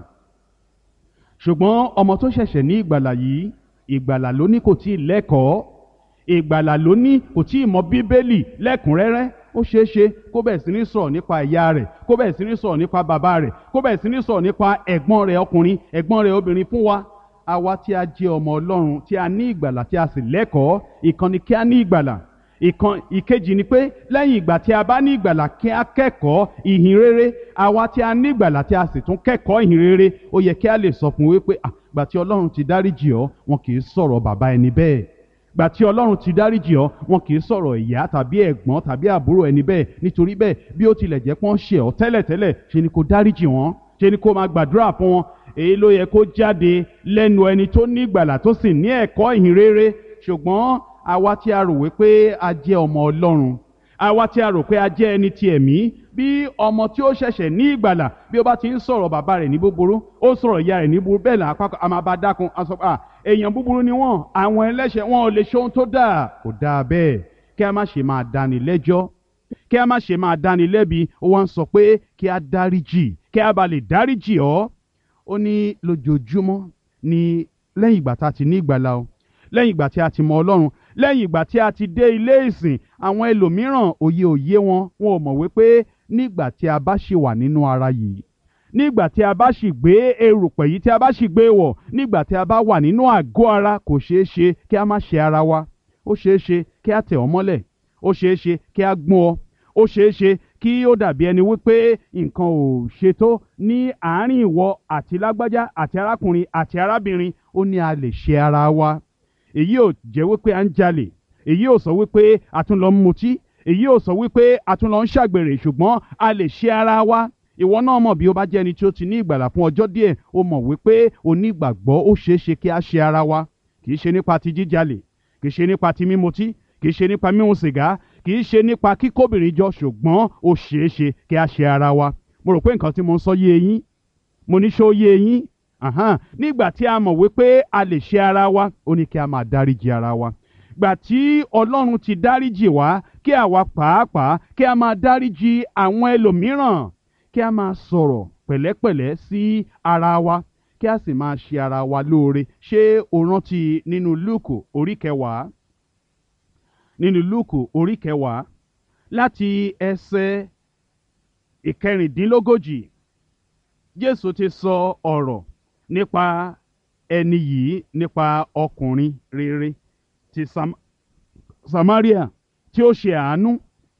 ṣùgbọ́n ọmọ tó ṣẹ̀ṣẹ̀ ní ìgbàlà yìí, ìgbàlà ló ní kò tí ì lẹ́kọ̀ọ́, ìgbàlà ló ní kò tí ì mọ bíbélì lẹ́kùnrẹ́rẹ́. Ó ṣeé ṣe kó bẹ̀rẹ̀ sí ní sọ̀rọ̀ nípa ìyá rẹ̀, kó bẹ̀rẹ̀ sí ní sọ̀rọ̀ nípa bàbá rẹ̀, kó bẹ̀rẹ̀ sí ní sọ̀rọ̀ nípa ẹ̀gbọ́n rẹ̀ ọkùnrin, ẹ̀gbọ́n rẹ̀ obìnrin fún wa. Àwa tí a jẹ́ ọmọ Ọlọ́run, tí a ní ìgbàlà, tí a sì lẹ́kọ̀ọ́, ìkan ni kí a ní ìgbàlà. Ìkan ìkejì ni pé lẹ́yìn ìgbà tí a bá ní ìgbàlà kí a kẹ́kọ̀ọ́ ìhìn rere. Àwa tí a ní ìgbàlà tí a sì tún kẹ́kọ̀ọ́ ìhìn rere, ó yẹ kí a lè sọ fún wípé àgbà tí Ọlọ́run ti dáríjì ọ́, wọn kì í sọ̀rọ̀ bàbá ẹni bẹ́ẹ̀. Gbà tí Ọlọ́run ti dáríjì ọ́, wọn kì í sọ̀rọ̀ ìyá tàbí ẹ̀gbọ́n tàbí àbúrò ẹni bẹ́ẹ̀. Nítorí bẹ́ẹ̀, bí ó tilẹ̀ jẹ́ pọ́n ṣe ọ́ tẹ́lẹ̀tẹ́lẹ̀, ṣe ni kó dáríjì wọ́n, ṣe ni kó máa gbàdúrà fún wọn. Èyí ló yẹ kó jáde lẹ́nu ẹni tó ní ìgbàlà tó sì ní ẹ̀kọ́ ìhìn rere. Ṣùgbọ́n àwa tí a rò wípé a jẹ́ ọmọ Ọlọ́run, àwa tí a rò pé a jẹ́ ẹni ti ẹ̀mí, bí ọmọ tí ó ṣẹ̀ṣẹ̀ ní ìgbàlà, bí ó bá ti ń sọ̀rọ̀ bàbá rẹ̀ ní búburú, ó sọ̀rọ̀ ìyá rẹ̀ ní búburú, bẹ́ẹ̀ là àpapọ̀ a máa bá dákun, a sọ pé à èèyàn búburú ni wọ́n, àwọn ẹlẹ́ṣẹ̀ wọn ò lè ṣe ohun tó dáa. Kò dáa bẹ́ẹ̀. Kí a má ṣe máa dáni lẹ́jọ́, kí a má ṣe máa dáni lẹ́bi. Ó wá ń sọ pé kí a dáríjì, kí a bá lè dáríjì ọ́. Ó ní lójoojúmọ́ ni lẹ́yìn ìgbà tá a ti ní ìgbàlà o, lẹ́yìn ìgbà tí a ti mọ Ọlọ́run, lẹ́yìn ìgbà tí a ti dé ilé ìsìn, àwọn ẹlòmíràn òye òye wọn wọn ò mọ̀ wípé nígbà tí a bá ṣì wà nínú ara yìí, nígbà tí a bá ṣì gbé erùpẹ̀ yìí tí a bá ṣì gbé wọ̀, nígbà tí a bá wà nínú àgọ́ ara, kò ṣeé ṣe kí a má ṣe ara wa. Ó ṣeé ṣe kí a tẹ̀ ọ́ mọ́lẹ̀, ó ṣeé ṣe kí a gún ọ, ó ṣeé ṣe kí ó dàbí ẹni wípé nǹkan ò ṣe tó ní àárín ìwọ àti lágbájá àti arákùnrin àti arábìnrin. Ó ní a lè ṣe ara wa. Èyí ò jẹ́ wípé à ń jalè, èyí ò sọ wípé a tún lọ ń mutí, èyí ò sọ wípé a tún lọ ń ṣàgbèrè, ṣùgbọ́n a lè ṣe ara wa. Ìwọ náà mọ̀ bí ó bá jẹ́ ẹni tí ó ti ní ìgbàlà fún ọjọ́ díẹ̀, ó mọ̀ wípé onígbàgbọ́ ó ṣeé ṣe kí a ṣe ara wa. Kì í ṣe nípa ti jíjalè, kì í ṣe nípa ti mímutí, kì í ṣe nípa mímu sìgá, kì í ṣe nípa kíkóbìnrin jọ, ṣùgbọ́n ó ṣeé ṣe kí a ṣe ara wa. Mo rò pé nǹkan tí mo ń sọ yé yín, mo ní ṣé ó yé yín. Àhán, nígbà tí a mọ̀ wípé a lè ṣe ara wa, ó ní kí a máa dáríjì ara wa. Gbà tí Ọlọ́run ti dáríjì wá, kí àwa pàápàá kí a máa dáríjì àwọn ẹlòmíràn, kí a máa sọ̀rọ̀ pẹ̀lẹ́pẹ̀lẹ́ sí ara wa, kí a sì máa ṣe ara wa lóore. Ṣé o rántí nínú Lúùkù orí kẹwàá, nínú Lúùkù orí kẹwàá láti ẹsẹ̀ ìkẹrìndínlógójì, Jésù ti sọ ọ̀rọ̀ nípa ẹni yìí, nípa ọkùnrin rere ti Sam Samaria tí ó ṣe àánú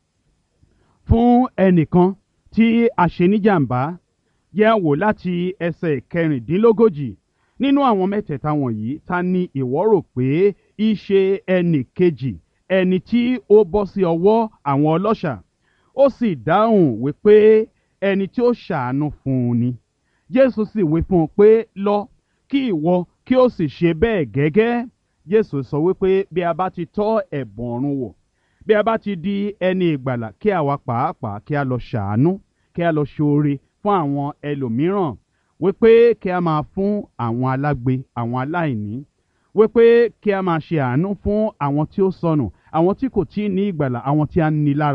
fún ẹnìkan tí a ṣe níjàmbá. Yẹ̀ wò láti ẹsẹ̀ kẹrìndínlógójì. Nínú àwọn mẹ́tẹ̀ẹ̀ta wọ̀nyí, ta ni ìwọ rò pé í ṣe ẹnì kejì, ẹni tí ó bọ́ sí ọwọ́ àwọn ọlọ́ṣà? Ó sì dáhùn wípé ẹni tí ó ṣàánú fún un ni. Jésù sì wí fún un pé lọ, kí ìwọ kí ó sì ṣe bẹ́ẹ̀ gẹ́gẹ́. Jésù sọ wípé bí a bá ti tọ́ ẹ̀bùn ọ̀run wò, bí a bá ti di ẹni ìgbàlà, kí àwa pàápàá kí a lọ ṣàánú, kí a lọ ṣoore fún àwọn ẹlòmíràn, wípé kí a máa fún àwọn alágbe, àwọn aláìní, wípé kí a máa ṣe àánú fún àwọn tí ó sọnù, àwọn tí kò tí ì ní ìgbàlà, àwọn tí a ń ni lára,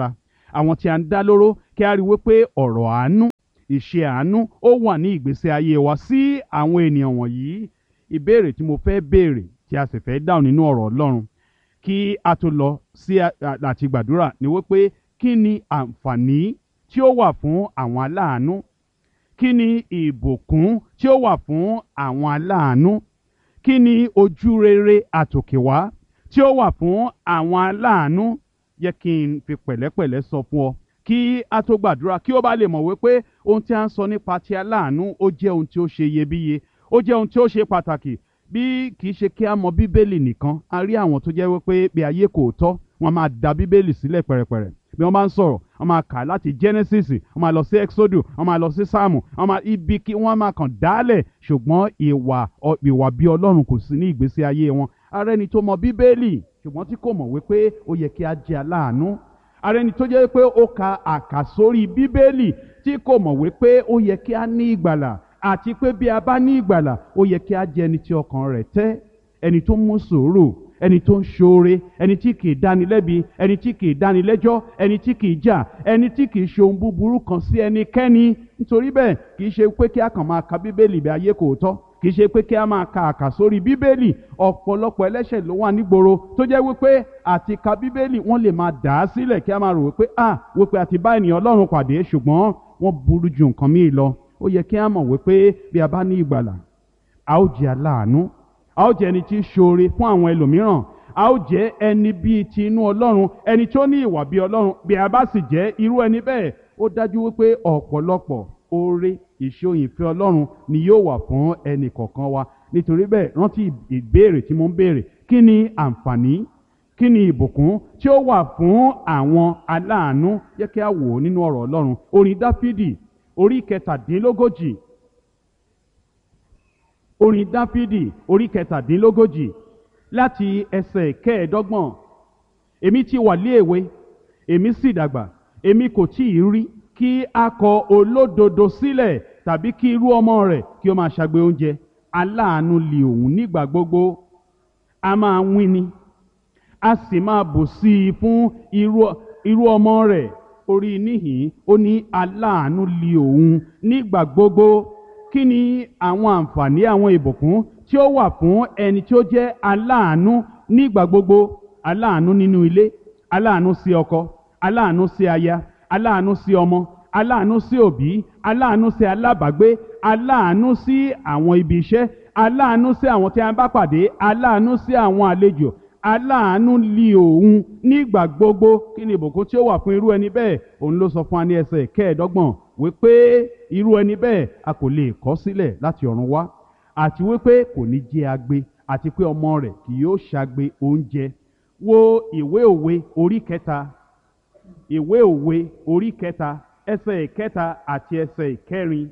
àwọn tí a ń dá lóró, kí a rí wípé ọ̀rọ̀ àánú, ìṣe àánú ó wà ní ìgbésí ayé wa sí àwọn ènìyàn wọ̀nyí. Ìbéèrè tí mo fẹ́ béèrè tí a sì fẹ́ dáhùn nínú ọ̀rọ̀ Ọlọ́run kí a tó lọ sí àti gbàdúrà ni wípé kí ni àǹfààní tí ó wà fún àwọn aláàánú? Kí ni ìbùkún tí ó wà fún àwọn aláàánú? Kí ni ojú rere àtòkèwá tí ó wà fún àwọn aláàánú? Jẹ́ kí n fi pẹ̀lẹ́pẹ̀lẹ́ sọ fún ọ kí a tó gbàdúrà, kí ó bá lè mọ̀ wípé ohun tí a ń sọ nípa ti aláàánú ó jẹ́ ohun tí ó ṣe iyebíye, ó jẹ́ ohun tí ó ṣe pàtàkì. Bí kì í ṣe kí a mọ Bíbélì nìkan, a rí àwọn tó jẹ́ wípé bí ayé kò tọ́, wọ́n máa da Bíbélì sílẹ̀ pẹ̀rẹ̀pẹ̀rẹ̀. Bí wọ́n bá ń sọ̀rọ̀, wọ́n máa kà láti Genesis, wọ́n máa lọ sí Exodus, wọ́n máa lọ sí Sáàmù, wọ́n máa ibi kí wọ́n máa kàn dálẹ̀, ṣùgbọ́n ìwà ìwà bí Ọlọ́run kò sí ní ìgbésí ayé wọn. Ara ẹni tó mọ Bíbélì ṣùgbọ́n tí kò mọ̀ wípé ó yẹ kí a jẹ́ aláàánú. Ara ẹni tó jẹ́ wípé ó ka àkàsórí Bíbélì tí kò mọ̀ wípé ó yẹ kí a ní ìgbàlà, àti pé bí a bá ní ìgbàlà ó yẹ kí a jẹ́ ẹni tí ọkàn rẹ̀ tẹ́, ẹni tó mú sùúrù, ẹni tó ń ṣoore, ẹni tí kìí dáni lẹ́bi, ẹni tí kìí dáni lẹ́jọ́, ẹni tí kìí jà, ẹni tí kìí ṣe ohun búburú kan sí ẹnikẹ́ni. Nítorí bẹ́ẹ̀ kìí ṣe pé kí a kàn máa ka Bíbélì bí ayé kò tọ́, kìí ṣe pé kí a máa ka àkàsórí Bíbélì. Ọ̀pọ̀lọpọ̀ ẹlẹ́ṣẹ̀ ló wà nígboro tó jẹ́ wípé àti ka Bíbélì wọ́n lè máa dà á sílẹ̀ kí a máa rò wípé ah wípé àti bá ènìyàn Ọlọ́run pàdé, ṣùgbọ́n wọ́n burú ju nǹkan míì lọ. Ó yẹ kí a mọ̀ wípé bí a bá ní ìgbàlà, a ó jẹ́ aláàánú, a ó jẹ́ ẹni tí ń ṣoore fún àwọn ẹlòmíràn, a ó jẹ́ ẹni bíi ti inú Ọlọ́run, ẹni tó ní ìwà bíi Ọlọ́run. Bí a bá sì jẹ́ irú ẹni bẹ́ẹ̀, ó dájú wípé ọ̀pọ̀lọpọ̀ oore ìṣòyìnfẹ́ Ọlọ́run ni yóò wà fún ẹnì kọ̀ọ̀kan wa. Nítorí bẹ́ẹ̀ rántí ìbéèrè tí mo ń béèrè: kí ni àǹfààní, kí ni ìbùkún tí ó wà fún àwọn aláàánú? Jẹ́ kí a wò ó nínú ọ̀rọ̀ Ọlọ́run. Orin Dáfídì orí kẹtàdínlógójì, orin Dáfídì orí kẹtàdínlógójì láti ẹsẹ̀ kẹẹ̀ẹ́dọ́gbọ̀n. Èmi ti wà lé èwe, èmi sì dàgbà, èmi kò tí ì rí kí a kọ olódodo sílẹ̀, tàbí kí irú ọmọ rẹ̀ kí ó máa ṣagbe oúnjẹ. Aláàánú li òun nígbà gbogbo, a máa wín ni, a sì máa bù sí i fún irú irú ọmọ rẹ̀. Orí níhìn ó ní aláàánú li òun nígbà gbogbo. Kí ni àwọn àǹfààní, àwọn ìbùkún tí ó wà fún ẹni tí ó jẹ́ aláàánú nígbà gbogbo? Aláàánú nínú ilé, aláàánú sí ọkọ, aláàánú sí aya, aláàánú sí ọmọ, aláàánú sí òbí, aláàánú sí alábàágbé, aláàánú sí àwọn ibi iṣẹ́, aláàánú sí àwọn tí a bá pàdé, aláàánú sí àwọn àlejò. Aláàánú li òun nígbà gbogbo. Kí ni ìbùkún tí ó wà fún irú ẹni bẹ́ẹ̀? Òun ló sọ fún wa ní ẹsẹ̀ kẹẹ̀ẹ́dọ́gbọ̀n wípé irú ẹni bẹ́ẹ̀ a kò lè kọ̀ sílẹ̀ láti ọ̀run wá, àti wípé kò ní jẹ́ agbe, àti pé ọmọ rẹ̀ kì yóò ṣagbe oúnjẹ. Wo ìwé òwe orí kẹta, ìwé òwe orí kẹta ẹsẹ̀ ìkẹta àti ẹsẹ̀ ìkẹrin.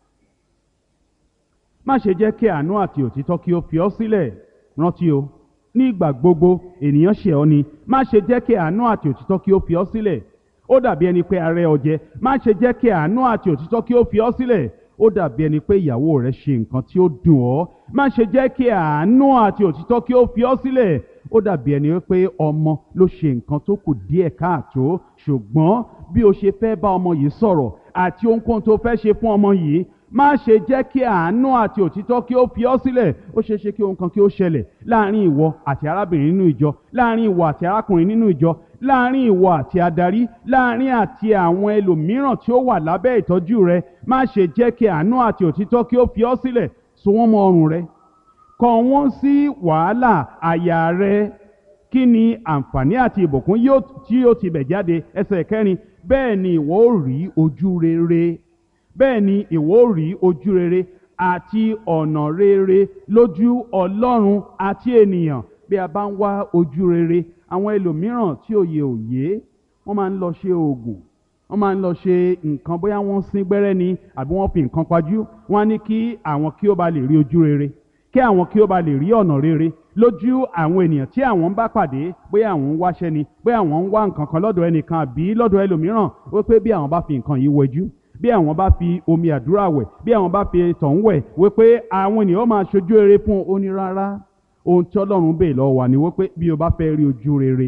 Má ṣe jẹ́ kí àánú àti òtítọ́ kí ó fi ọ́ sílẹ̀. Rántí o, nígbà gbogbo ènìyàn ṣẹ̀ ọ́ ni. Má ṣe jẹ́ kí àánú àti òtítọ́ kí ó fi ọ́ sílẹ̀. Ó dàbí ẹni pé arẹ ọ jẹ. Má ṣe jẹ́ kí àánú àti òtítọ́ kí ó fi ọ́ sílẹ̀. Ó dàbí ẹni pé ìyàwó rẹ ṣe nǹkan tí ó dùn ọ́. Má ṣe jẹ́ kí àánú àti òtítọ́ kí ó fi ọ́ sílẹ̀. Ó dàbí ẹni pé ọmọ ló ṣe nǹkan tó kù díẹ̀ káàtó, ṣùgbọ́n bí o ṣe fẹ́ bá ọmọ yìí sọ̀rọ̀ àti ohunkóhun tó fẹ́ ṣe fún ọmọ yìí, má ṣe jẹ́ kí àánú àti òtítọ́ kí ó fi ọ́ sílẹ̀. Ó ṣeé ṣe kí ohun kan kí ó ṣẹlẹ̀ láàrin ìwọ àti arábìnrin nínú ìjọ, láàrin ìwọ àti arákùnrin nínú ìjọ, láàrin ìwọ àti adarí, láàrin àti àwọn ẹlòmíràn tí ó wà lábẹ́ ìtọ́jú rẹ. Má ṣe jẹ́ kí àánú àti òtítọ́ kí ó fi ọ́ sílẹ̀. So wọ́n mọ́ ọrùn rẹ, kọ wọ́n sí wàhálà àyà rẹ. Kí ni àǹfààní àti ìbùkún tí yóò ti bẹ̀ jáde? Ẹsẹ̀ kẹrin: bẹ́ẹ̀ ni ìwọ ó rí ojú rere, bẹ́ẹ̀ ni ìwọ ó rí ojú rere àti ọ̀nà rere lójú Ọlọ́run àti ènìyàn. Bí a bá ń wá ojú rere, àwọn ẹlòmíràn tí òye òye, wọ́n máa ń lọ ṣe oògùn, wọ́n máa ń lọ ṣe nǹkan, bóyá wọ́n sín gbẹ́rẹ́ ni àbí wọ́n fi nǹkan pajú. Wọ́n á ní kí àwọn kí ó bá lè rí ojú rere, kí àwọn kí ó bá lè rí ọ̀nà rere lójú àwọn ènìyàn tí àwọn ń bá pàdé. Bóyá àwọn ń wáṣẹ́ ni, bóyá àwọn ń wá nǹkan kan lọ́dọ̀ ẹnìkan àbí lọ́dọ̀ ẹlòmíràn, wípé bí àwọn bá fi nǹkan yìí wẹjú, bí àwọn bá fi omi àdúrà wẹ̀, bí àwọn bá fi tọ̀hún wẹ̀, wípé àwọn ènìyàn máa ṣojú rere fún. Ó ní rárá, ohun tí Ọlọ́run bèè lọ́wọ́ wa ni wípé bí o bá fẹ́ rí ojú rere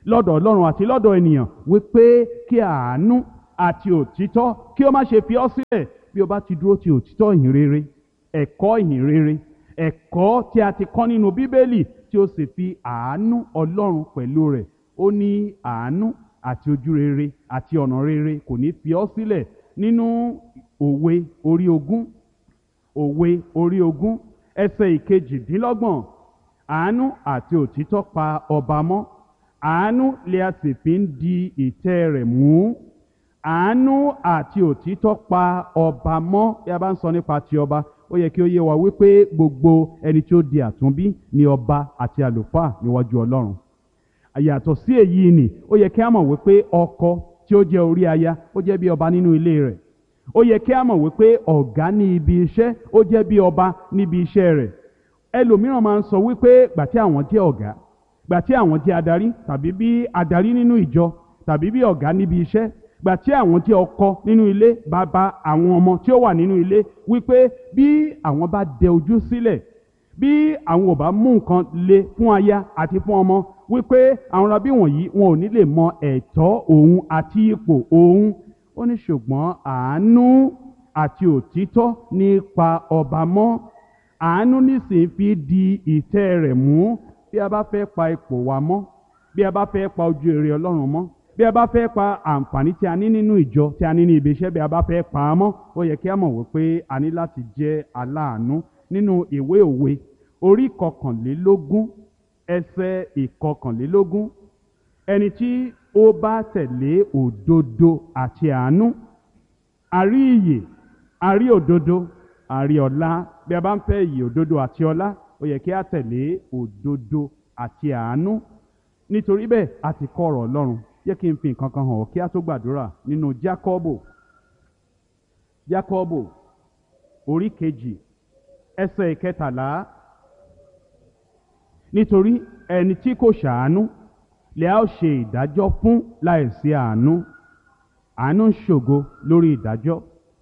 lọ́dọ̀ Ọlọ́run àti lọ́dọ̀ ènìyàn wípé kí àánú àti òtítọ́ kí ó má ṣe fi ọ́ sílẹ̀. Bí o bá ti dúró ti òtítọ́ ìhìn rere, ẹ̀kọ́ ìhìn rere, ẹ̀kọ́ tí a ti kọ́ nínú Bíbélì, tí ó sì fi àánú Ọlọ́run pẹ̀lú rẹ̀, ó ní àánú àti ojú rere àti ọ̀nà rere kò ní fi ọ́ sílẹ̀. Nínú òwe orí ogún òwe orí ogún ẹsẹ̀ ìkejìdínlọ́gbọ̀n, àánú àti òtítọ́ pa ọba mọ́, àánú lè a sì fi ń di ìtẹ́ rẹ̀ mú. Àánú àti òtítọ́ pa ọba mọ́. Bí a bá ń sọ nípa ti ọba, ó yẹ kí ó yé wa wípé gbogbo ẹni tí ó di àtúnbí ni ọba àti àlùfáà níwájú Ọlọ́run. Yàtọ̀ sí èyí ni ó yẹ kí a mọ̀ wípé ọkọ tí ó jẹ́ orí aya ó jẹ́ bí ọba nínú ilé rẹ̀. Ó yẹ kí a mọ̀ wípé ọ̀gá ní ibi iṣẹ́ ó jẹ́ bí ọba níbi iṣẹ́ rẹ̀. Ẹlòmíràn máa ń sọ wípé gbà tí àwọn jẹ́ ọ̀gá, gbà tí àwọn jẹ́ adarí, tàbí bí adarí nínú ìjọ, tàbí bí ọ̀gá níbi iṣẹ́, gbà tí àwọn jẹ́ ọkọ nínú ilé, bàbá àwọn ọmọ tí ó wà nínú ilé, wípé bí àwọn bá dẹ ojú sílẹ̀, bí àwọn ò bá mú nǹkan le fún aya àti fún ọmọ, wípé àwọn rabí wọ̀nyí wọn ò ní lè mọ ẹ̀tọ́ òun àti ipò òun. Ó ní ṣùgbọ́n àánú àti òtítọ́ nípa ọba mọ́. Àánú nísìnyí fi di ìtẹ́ rẹ̀ mú. Bí a bá fẹ́ pa ipò wa mọ́, bí a bá fẹ́ pa ojú rere Ọlọ́run mọ́, bí a bá fẹ́ pa àǹfààní tí a ní nínú ìjọ, tí a ní ní ibi iṣẹ́, bí a bá fẹ́ pa á mọ́, ó yẹ kí a mọ̀ wípé a ní láti jẹ́ aláàánú. Nínú ìwé òwe orí kọkànlélógún ẹsẹ̀ ìkọkànlélógún, ẹni tí ó bá tẹ̀lé òdodo àti àánú, a rí ìyè, a rí òdodo, a rí ọlá. Bí a bá ń fẹ́ ìyè, òdodo àti ọlá, ó yẹ kí a tẹ̀lé òdodo àti àánú. Nítorí bẹ́ẹ̀ a ti kọ́ ọ̀rọ̀ Ọlọ́run. Jẹ́ kí n fi nǹkan kan hàn ọ́ kí a tó gbàdúrà. Nínú Jákọ́bù Jákọ́bù orí kejì ẹsẹ̀ ìkẹtàlá, nítorí ẹni tí kò ṣàánú lè a ó ṣe ìdájọ́ fún láìsí àánú. Àánú ń ṣògo lórí ìdájọ́.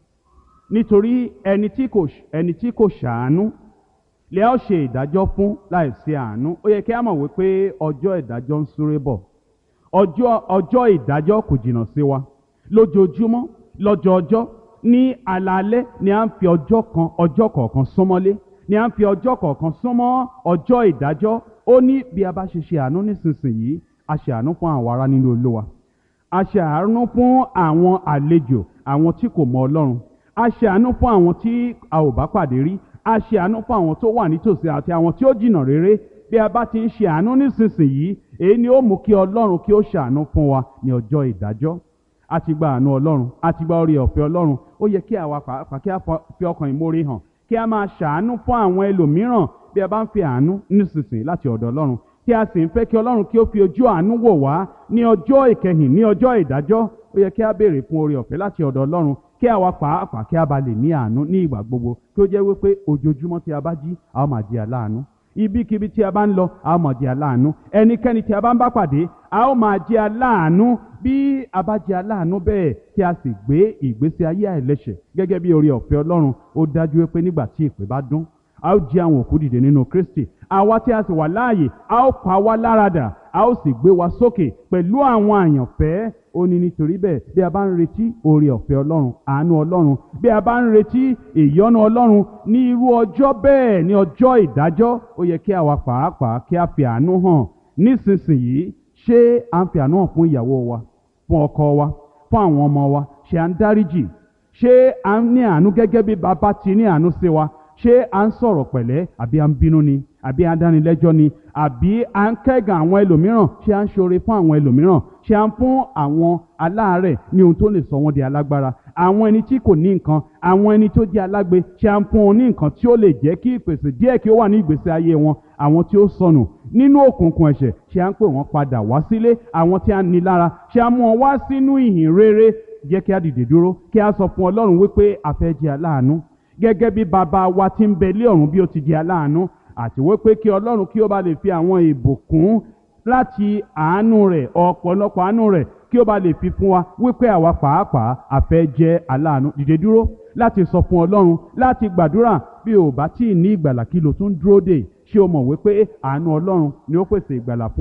Nítorí ẹni tí kò ẹni tí kò ṣàánú lè a ó ṣe ìdájọ́ fún láìsí àánú. Ó yẹ kí a mọ̀ wípé ọjọ́ ìdájọ́ ń súré bọ̀. Ọjọ́ ọjọ́ ìdájọ́ kò jìnnà sí wa. Lójoojúmọ́, lọ́jọọjọ́, ní alaalẹ́ ni à ń fi ọjọ́ kan ọjọ́ kọ̀ọ̀kan súnmọ́lé, ni à ń fi ọjọ́ kọ̀ọ̀kan súnmọ́ ọjọ́ ìdájọ́. Ó ní bí a bá ṣe ṣe àánú nísinsìnyí, a ṣe àánú fún àwọn ará nínú Olúwa, a ṣe àánú fún àwọn àlejò, àwọn tí kò mọ Ọlọ́run, a ṣe àánú fún àwọn tí a ò bá pàdé rí, a ṣe àánú fún àwọn tó wà nítòsí àti àwọn tí ó jìnnà réré. Bí a bá ti ń ṣe àánú nísinsìnyí, èyí ni ó mú kí Ọlọ́run kí ó ṣàánú fún wa ní ọjọ́ ìdájọ́. A ti gba àánú Ọlọ́run, a ti gba oore ọ̀fẹ́ Ọlọ́run. Ó yẹ kí àwa pàápàá kí a fi ọkàn ìmoore hàn, kí a máa ṣàánú fún àwọn ẹlòmíràn. Bí a bá ń fi àánú nísinsìnyí láti ọ̀dọ̀ Ọlọ́run, tí a sì ń fẹ́ kí Ọlọ́run kí ó fi ojú àánú wò wá ní ọjọ́ ìkẹyìn, ní ọjọ́ ìdájọ́, ó yẹ kí a béèrè fún oore ọ̀fẹ́ láti ọ̀dọ̀ Ọlọ́run, kí àwa pàápàá kí a bá lè ní àánú ní ìgbà gbogbo, kí ó jẹ́ wípé ojoojúmọ́ tí a bá jí, a ó máa jẹ́ aláàánú. Ibikíbi tí a bá ń lọ, a ó máa jẹ́ aláàánú. Ẹnikẹ́ni tí a bá ń bá pàdé, a ó máa jẹ́ aláàánú. Bí a bá jẹ́ aláàánú bẹ́ẹ̀ tí a sì gbé ìgbésí ayé àìlẹ́ṣẹ̀ gẹ́gẹ́ bí oore ọ̀fẹ́ Ọlọ́run, ó dájú wípé nígbà tí ìpè bá dún, a ó jí àwọn òkú dìde nínú Kristi. Àwa tí a sì wà láàyè, a ó pa wá láradà, a ó sì gbé wa sókè pẹ̀lú àwọn àyànfẹ́. Ó ní nítorí bẹ́ẹ̀, bí a bá ń retí oore ọ̀fẹ́ Ọlọ́run, àánú Ọlọ́run, bí a bá ń retí ìyọ́nú Ọlọ́run ní irú ọjọ́ bẹ́ẹ̀, ní ọjọ́ ìdájọ́, ó yẹ kí àwa pàápàá kí a fi àánú hàn. Nísinsìnyí, ṣé à ń fi àánú hàn fún ìyàwó wa, fún ọkọ wa, fún àwọn ọmọ wa? Ṣé à ń dáríjì? Ṣé à ń ní àánú gẹ́gẹ́ bí bàbá ti ní àánú sí wa? Ṣé à ń sọ̀rọ̀ pẹ̀lẹ́, àbí à ń bínú ni, àbí à ń dánilẹ́jọ́ ni, àbí à ń kẹ́gàn àwọn ẹlòmíràn? Ṣé à ń ṣoore fún àwọn ẹlòmíràn? Ṣé à ń fún àwọn aláàárẹ̀ ní ohun tó lè sọ wọ́n di alágbára? Àwọn ẹni tí kò ní nǹkan, àwọn ẹni tó jẹ́ alágbe, ṣé à ń fún wọn ní nǹkan tí ó lè jẹ́ kí ìpèsè díẹ̀ kí ó wà ní ìgbésí ayé wọn? Àwọn tí ó sọnù nínú òkùnkùn ẹ̀ṣẹ̀, ṣé à ń pè wọ́n padà wá sílé? Àwọn tí a ní lára, ṣé à ń mú wọn wá sínú ìhìn rere? Jẹ́ kí a dìde dúró, kí a sọ fún Ọlọ́run wípé a fẹ́ jẹ́ aláàánú gẹ́gẹ́ bí bàbá wa tí ń bẹ lé ọ̀run bí ó ti jẹ́ aláàánú, àti wípé kí Ọlọ́run kí ó bá lè fi àwọn ìbùkún láti àánú rẹ̀, ọ̀pọ̀lọpọ̀ àánú rẹ̀, kí ó bá lè fi fún wa, wípé àwa pàápàá a fẹ́ jẹ́ aláàánú. Dìde dúró láti sọ fún Ọlọ́run, láti gbàdúrà. Bí o bá tí ì ní ìgbàlà, kí ló tún dúró dè? Ṣé o mọ̀ wípé àánú Ọlọ́run ni ó pèsè ìgbàlà fún wa?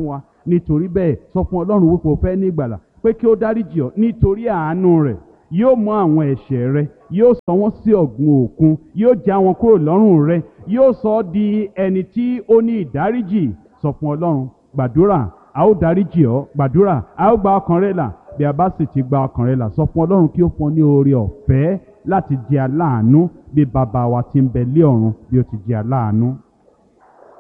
nítorí bẹ́ẹ̀ sọ fún ọlọ́run wípé o fẹ́ ní ìgbàlà, pé kí ó dáríjì ọ́ nítorí àánú rẹ̀ yóò mú àwọn ẹ̀ṣẹ̀ rẹ, yóò sọ wọ́n sí ọ̀gbun òkun, yóò já wọn kúrò lọ́rùn rẹ, yóò sọ ọ́ di ẹni tí ó ní ìdáríjì. Sọ fún ọlọ́run, gbàdúrà, a ó dáríjì ọ́, gbàdúrà, a ó gba ọkàn rẹ là. Bí a bá sì ti gba ọkàn rẹ là, sọ fún ọlọ́run kí ó fún ọ ní oore ọ̀fẹ́ láti jẹ́ aláàánú bí bàbá wa tí ń bẹ lé ọ̀run bí ó ti jẹ́ aláàánú.